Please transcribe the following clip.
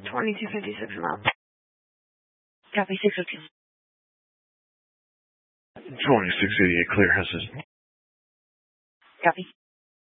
2256 mile. Copy 602. 2688 clear, how's this? Copy.